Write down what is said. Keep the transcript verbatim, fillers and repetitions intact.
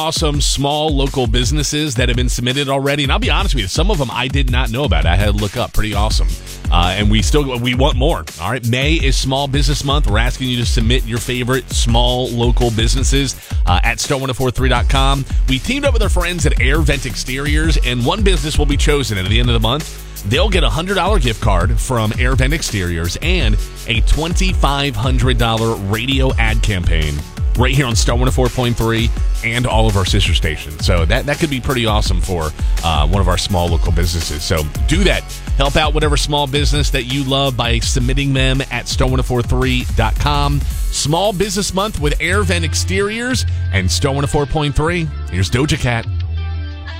awesome small local businesses that have been submitted already, and I'll be honest with you, some of them I did not know about. I had to look up. Pretty awesome. Uh, and we still we want more. All right, May is Small Business Month. We're asking you to submit your favorite small local businesses uh, at star ten forty-three dot com. We teamed up with our friends at Air Vent Exteriors, and one business will be chosen at the end of the month. They'll get a one hundred dollars gift card from Air Vent Exteriors and a twenty-five hundred dollars radio ad campaign right here on Star one oh four point three and all of our sister stations. So that, that could be pretty awesome for uh, one of our small local businesses. So do that. Help out whatever small business that you love by submitting them at star ten forty-three dot com. Small Business Month with Air Vent Exteriors and Star one oh four point three. Here's Doja Cat.